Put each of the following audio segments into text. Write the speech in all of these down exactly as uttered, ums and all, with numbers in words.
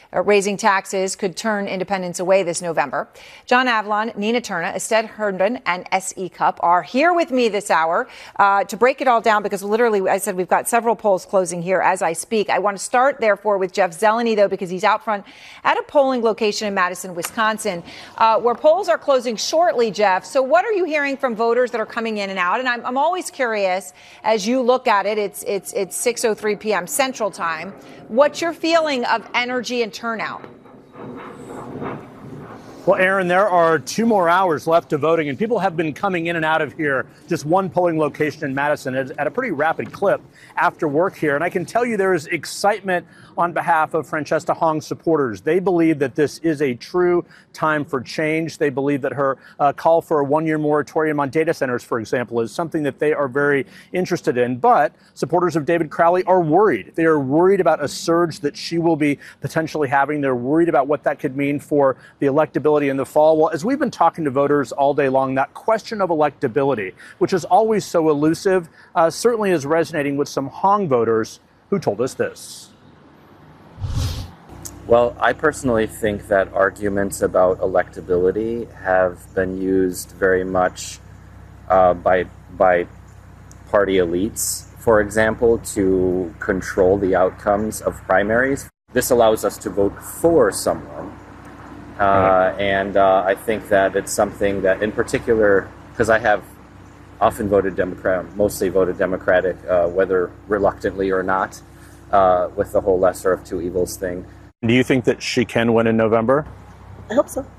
uh, raising taxes could turn independents away this November. John Avlon, Nina Turner, Ested Herndon, and S E. Cupp are here with me this hour uh, to break it all down, because literally, I said we've got several polls closing here as I speak. I want to start, therefore, with Jeff Zeleny, though, because he's out front at a polling location in Madison, Wisconsin, uh, where polls are closing shortly, Jeff. So what are you hearing from voters that are coming in and out? And I'm, I'm always curious, as you look at it, it's it's it's six oh three p.m. Central Time. What's your feeling of energy and turnout? Well, Aaron, there are two more hours left to voting, and people have been coming in and out of here, just one polling location in Madison, at a pretty rapid clip after work here. And I can tell you there is excitement on behalf of Francesca Hong supporters. They believe that this is a true time for change. They believe that her uh, call for a one-year moratorium on data centers, for example, is something that they are very interested in. But supporters of David Crowley are worried. They are worried about a surge that she will be potentially having. They're worried about what that could mean for the electability in the fall. Well, as we've been talking to voters all day long, that question of electability, which is always so elusive, uh, certainly is resonating with some Hong voters who told us this. Well, I personally think that arguments about electability have been used very much uh, by by party elites, for example, to control the outcomes of primaries. This allows us to vote for someone. Uh, and uh, I think that it's something that, in particular, because I have often voted Democrat, mostly voted Democratic, uh, whether reluctantly or not, uh, with the whole lesser of two evils thing. Do you think that she can win in November? I hope so.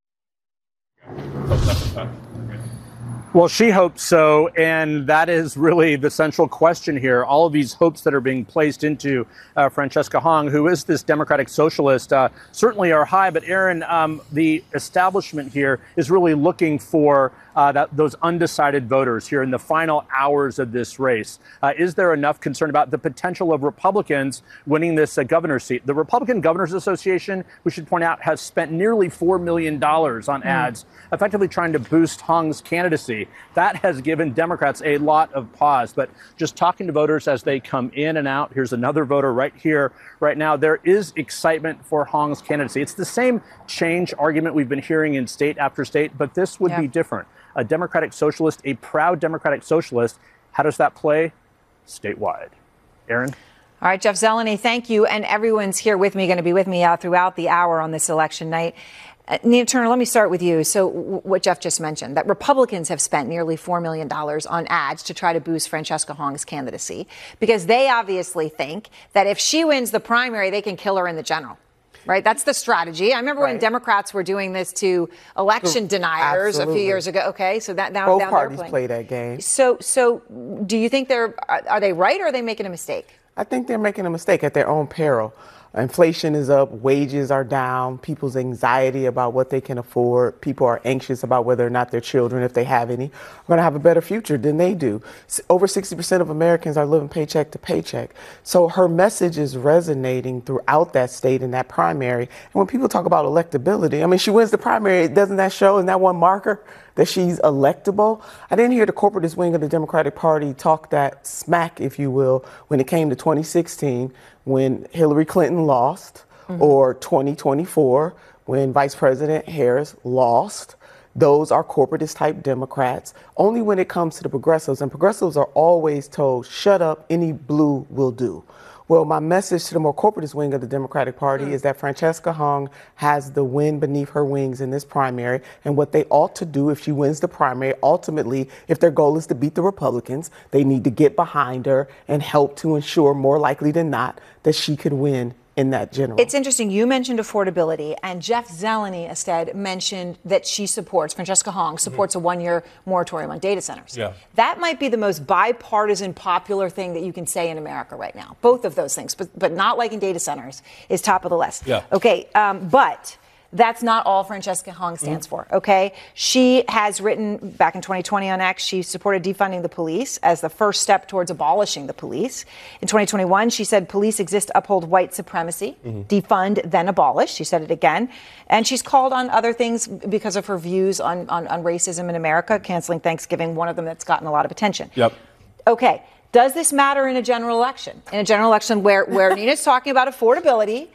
Well, she hopes so, and that is really the central question here. All of these hopes that are being placed into uh, Francesca Hong, who is this Democratic socialist, uh, certainly are high. But, Aaron, um, the establishment here is really looking for uh, that, those undecided voters here in the final hours of this race. Uh, is there enough concern about the potential of Republicans winning this uh, governor's seat? The Republican Governors Association, we should point out, has spent nearly four million dollars on ads, mm. effectively trying to boost Hong's candidacy. That has given Democrats a lot of pause. But just talking to voters as they come in and out, here's another voter right here, right now. There is excitement for Hong's candidacy. It's the same change argument we've been hearing in state after state, but this would yeah. be different. A Democratic socialist, a proud Democratic socialist. How does that play statewide? Aaron? All right, Jeff Zeleny, thank you. And everyone's here with me, going to be with me uh, throughout the hour on this election night. Uh, Nina Turner, let me start with you. So w- what Jeff just mentioned, that Republicans have spent nearly four million dollars on ads to try to boost Francesca Hong's candidacy, because they obviously think that if she wins the primary, they can kill her in the general. Right. That's the strategy. I remember right. when Democrats were doing this to election deniers Absolutely. a few years ago. OK, so that now, both now parties they're play that game. So so do you think they're are, are they right, or are they making a mistake? I think they're making a mistake at their own peril. Inflation is up, wages are down, people's anxiety about what they can afford. People are anxious about whether or not their children, if they have any, are going to have a better future than they do. Over sixty percent of Americans are living paycheck to paycheck. So her message is resonating throughout that state in that primary. And when people talk about electability, I mean, she wins the primary. Doesn't that show, isn't that one marker that she's electable? I didn't hear the corporatist wing of the Democratic Party talk that smack, if you will, when it came to twenty sixteen, when Hillary Clinton lost, mm-hmm. or twenty twenty-four, when Vice President Harris lost. Those are corporatist type Democrats. Only when it comes to the progressives, and progressives are always told, shut up, any blue will do. Well, my message to the more corporatist wing of the Democratic Party mm. is that Francesca Hong has the wind beneath her wings in this primary. And what they ought to do if she wins the primary, ultimately, if their goal is to beat the Republicans, they need to get behind her and help to ensure, more likely than not, that she could win in that general. It's interesting. You mentioned affordability, and Jeff Zeleny instead mentioned that she supports, Francesca Hong supports mm-hmm. a one-year moratorium on data centers. Yeah. That might be the most bipartisan popular thing that you can say in America right now. Both of those things, but, but not liking data centers is top of the list. Yeah. Okay, um, but that's not all Francesca Hong stands mm-hmm. for, okay? She has written back in twenty twenty on X, she supported defunding the police as the first step towards abolishing the police. In twenty twenty-one, she said police exist to uphold white supremacy, mm-hmm. defund, then abolish. She said it again. And she's called on other things because of her views on, on, on racism in America, canceling Thanksgiving, one of them that's gotten a lot of attention. Yep. Okay. Does this matter in a general election? In a general election where, where Nina's talking about affordability,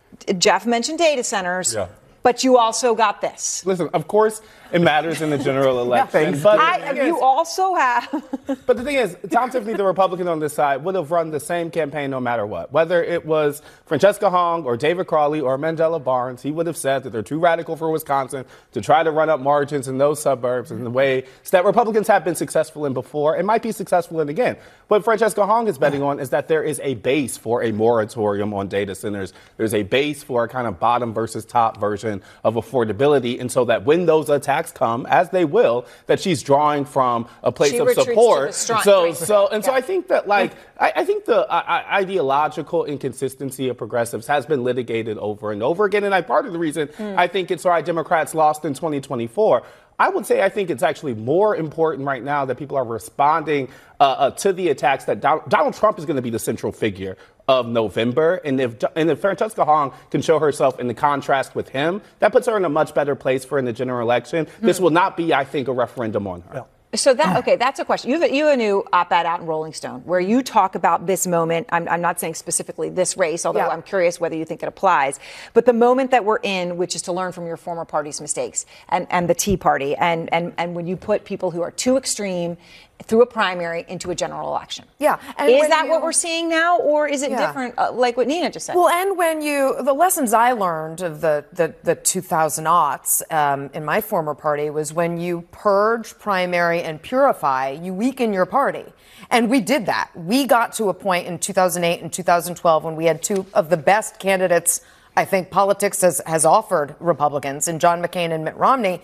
Jeff mentioned data centers. Yeah. But you also got this. Listen, of course, it matters in the general election. But I, you also have. But the thing is, Tom Tiffany, the Republican on this side, would have run the same campaign no matter what. Whether it was Francesca Hong or David Crowley or Mandela Barnes, he would have said that they're too radical for Wisconsin to try to run up margins in those suburbs in the way that Republicans have been successful in before and might be successful in again. What Francesca Hong is betting on is that there is a base for a moratorium on data centers. There's a base for a kind of bottom versus top version of affordability. And so that when those attacks come, as they will, that she's drawing from a place She of retreats to support. the strong- So, so, and so Yeah. I think that, like, I, I think the uh, ideological inconsistency of progressives has been litigated over and over again. And I, part of the reason Mm. I think it's why Democrats lost in twenty twenty-four. I would say I think it's actually more important right now that people are responding uh, uh, to the attacks that Don- Donald Trump is going to be the central figure of November. And if and if Francesca Hong can show herself in the contrast with him, that puts her in a much better place for in the general election. Hmm. This will not be, I think, a referendum on her. So that, okay, that's a question. You have a, you have a new op-ed out in Rolling Stone where you talk about this moment. I'm, I'm not saying specifically this race, although Yeah. I'm curious whether you think it applies. But the moment that we're in, which is to learn from your former party's mistakes and, and the Tea Party, and, and, and when you put people who are too extreme through a primary into a general election. Yeah. And Is when that you- what we're seeing now, or is it Yeah. different, uh, like what Nina just said? Well, and when you, the lessons I learned of the, the, the two thousand aughts um, in my former party was when you purge, primary, and purify, you weaken your party. And we did that. We got to a point in two thousand eight and two thousand twelve when we had two of the best candidates I think politics has, has offered Republicans in John McCain and Mitt Romney.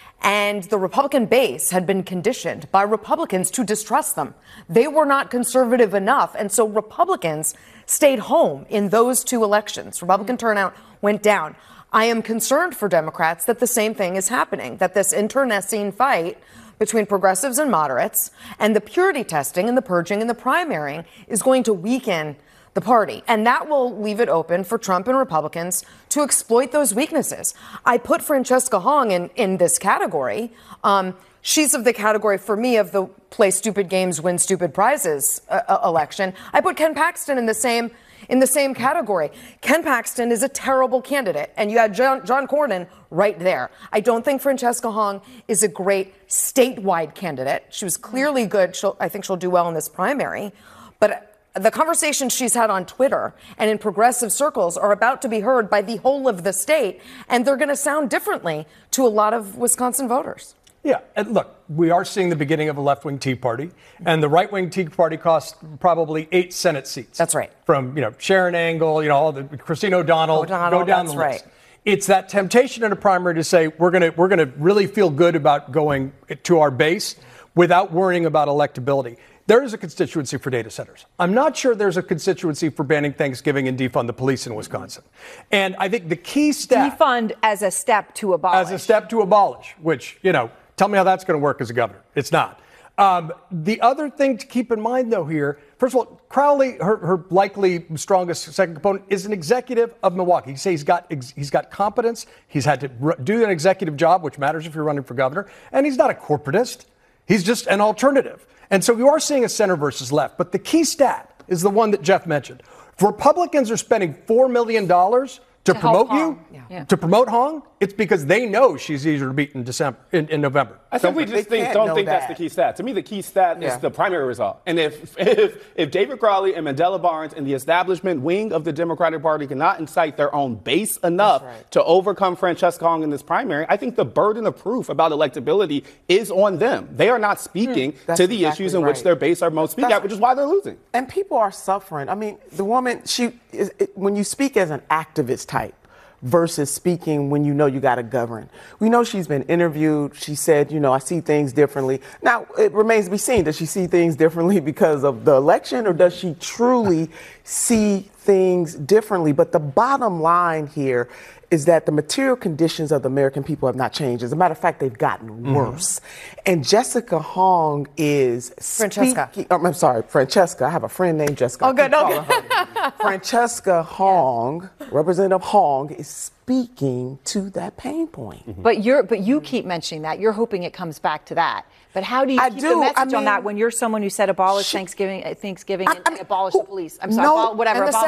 And the Republican base had been conditioned by Republicans to distrust them. They were not conservative enough. And so Republicans stayed home in those two elections. Republican turnout went down. I am concerned for Democrats that the same thing is happening, that this internecine fight between progressives and moderates and the purity testing and the purging and the primarying is going to weaken the party. And that will leave it open for Trump and Republicans to exploit those weaknesses. I put Francesca Hong in, in this category. Um, she's of the category for me of the play stupid games, win stupid prizes uh, uh, election. I put Ken Paxton in the same in the same category. Ken Paxton is a terrible candidate, and you had John, John Cornyn right there. I don't think Francesca Hong is a great statewide candidate. She was clearly good. She'll, I think she'll do well in this primary, but the conversations she's had on Twitter and in progressive circles are about to be heard by the whole of the state, and they're going to sound differently to a lot of Wisconsin voters. Yeah, and look, we are seeing the beginning of a left-wing Tea Party, and the right-wing Tea Party cost probably eight Senate seats. That's right. From, you know, Sharon Angle, you know, all the Christine O'Donnell, O'Donnell, go down that's the list. right. It's that temptation in a primary to say we're going to we're going to really feel good about going to our base without worrying about electability. There is a constituency for data centers. I'm not sure there's a constituency for banning Thanksgiving and defund the police in Wisconsin. And I think the key step... Defund as a step to abolish. As a step to abolish, which, you know, tell me how that's going to work as a governor. It's not. Um, the other thing to keep in mind, though, here, first of all, Crowley, her, her likely strongest second component, is an executive of Milwaukee. You say he's got he's got competence. He's had to r- do an executive job, which matters if you're running for governor. And he's not a corporatist. He's just an alternative. And so you are seeing a center versus left. But the key stat is the one that Jeff mentioned. If Republicans are spending four million dollars to, To help promote you, Hong. Yeah. Yeah. to promote Hong, it's because they know she's easier to beat in December, in, in November. I think we They just think, can't don't know think that's that. the key stat. To me, the key stat Yeah. is the primary result. And if, if if David Crowley and Mandela Barnes and the establishment wing of the Democratic Party cannot incite their own base enough right. to overcome Francesca Hong in this primary, I think the burden of proof about electability is on them. They are not speaking That's to the exactly issues in which right. their base are most speaking That's- at, which is why they're losing. And people are suffering. I mean, the woman, she, is, it, when you speak as an activist type versus speaking when you know you got to govern. We know she's been interviewed. She said, you know, I see things differently. Now, it remains to be seen. Does she see things differently because of the election, or does she truly see things differently? But the bottom line here is that the material conditions of the American people have not changed. As a matter of fact, they've gotten worse. And Jessica Hong is Francesca. speaking- oh, I'm sorry, Francesca. I have a friend named Jessica. Oh, good. I keep Okay. calling her. Francesca Hong, Representative Hong, is speaking to that pain point. But you're, but you keep mentioning that. You're hoping it comes back to that. But how do you I keep do. the message I on mean, that when you're someone who said abolish she- Thanksgiving, uh, Thanksgiving, I- and, I and mean, abolish who- the police? I'm sorry, no, abol- whatever. and the abolish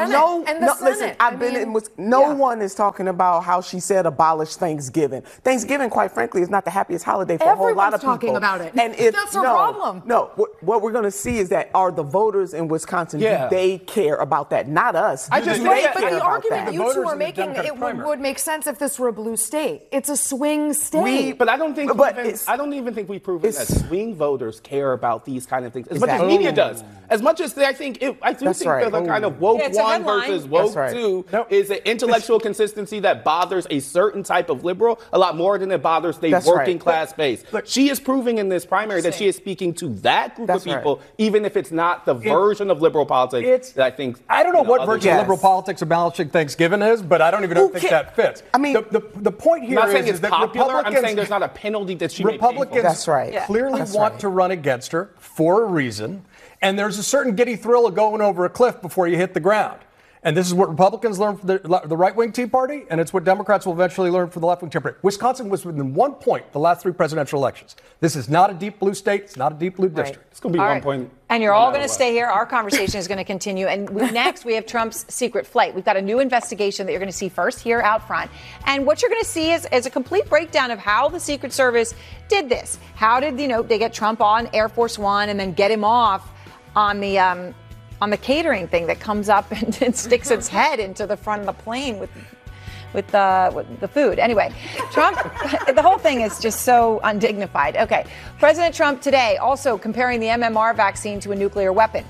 no, and the no, Senate. listen, I've I been mean, in. With, no yeah. one is talking about how she said abolish Thanksgiving. Thanksgiving, quite frankly, is not the happiest holiday for a whole lot of people. Everyone's talking about it. And if, That's our no, problem. No, what, what we're going to see is that are the voters in Wisconsin, Yeah. do they care about that? Not us. I Do just they think Right, that- but care the about argument that? you voters two in are the making Democratic it would, primary. would make sense if this were a blue state. It's a swing state. We- But I don't think But even, it's- I don't even think we've proven that it's- swing voters care about these kind of things as much as Exactly. media does. As much as they, I think it, I do That's think right. that the kind of woke Yeah, it's a one headline. versus woke That's right. two Nope. is an intellectual consistency that bothers a certain type of liberal a lot more than it bothers the That's working right. class base. Look- She is proving in this primary that she is speaking to that group That's of right. people, even if it's not the version of liberal politics It's, that I think. I don't know you what others- version Yes. of liberal politics abolishing Thanksgiving is, but I don't even Who think ca- that fits. I mean- the, the, the point I'm here not is, saying is it's that popular. I'm Republicans, saying there's not a penalty that she may pay for. Republicans That's right. Yeah. clearly That's want right. to run against her for a reason, and there's a certain giddy thrill of going over a cliff before you hit the ground. And this is what Republicans learn from the, the right-wing Tea Party, and it's what Democrats will eventually learn from the left-wing Tea Party. Wisconsin was within one point the last three presidential elections. This is not a deep blue state. It's not a deep blue district. It's going to be All one right. point. And you're no all matter going to what. stay here. Our conversation is going to continue. And we, next, we have Trump's secret flight. We've got a new investigation that you're going to see first here out front. And what you're going to see is, is a complete breakdown of how the Secret Service did this. How did, you know, they get Trump on Air Force One and then get him off on the um, on the catering thing that comes up and, and sticks its head into the front of the plane with with the, with the food. Anyway, Trump, the whole thing is just so undignified. Okay, President Trump today also comparing the M M R vaccine to a nuclear weapon.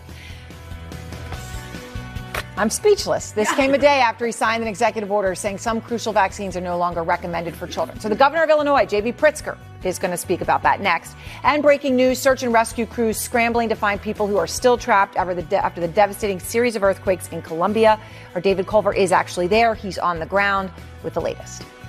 I'm speechless. This came a day after he signed an executive order saying some crucial vaccines are no longer recommended for children. So the governor of Illinois, J B Pritzker, is going to speak about that next. And breaking news, search and rescue crews scrambling to find people who are still trapped after the, de- after the devastating series of earthquakes in Colombia. Our David Culver is actually there. He's on the ground with the latest.